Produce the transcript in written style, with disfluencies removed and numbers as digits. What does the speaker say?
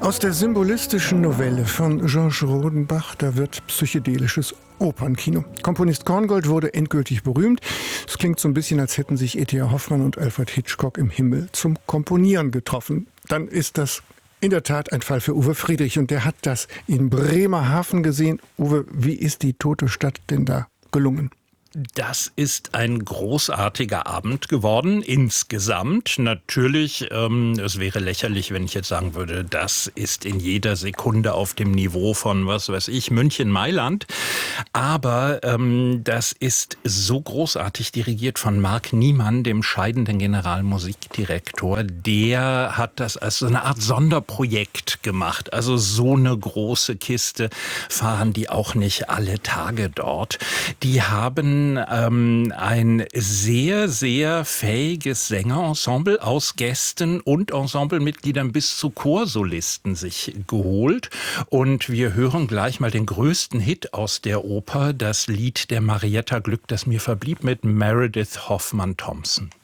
Aus der symbolistischen Novelle von Georges Rodenbach, da wird psychedelisches Opernkino. Komponist Korngold wurde endgültig berühmt. Es klingt so ein bisschen, als hätten sich E.T.A. Hoffmann und Alfred Hitchcock im Himmel zum Komponieren getroffen. Dann ist das in der Tat ein Fall für Uwe Friedrich und der hat das in Bremerhaven gesehen. Uwe, wie ist die Tote Stadt denn da gelungen? Das ist ein großartiger Abend geworden, insgesamt. Natürlich, es wäre lächerlich, wenn ich jetzt sagen würde, das ist in jeder Sekunde auf dem Niveau von, was weiß ich, München, Mailand. Aber das ist so großartig dirigiert von Marc Niemann, dem scheidenden Generalmusikdirektor. Der hat das als so eine Art Sonderprojekt gemacht. Also so eine große Kiste fahren die auch nicht alle Tage dort. Die haben ein sehr, sehr fähiges Sängerensemble aus Gästen und Ensemblemitgliedern bis zu Chorsolisten sich geholt. Und wir hören gleich mal den größten Hit aus der Oper, das Lied der Marietta Glück, das mir verblieb, mit Meredith Hoffmann-Thompson.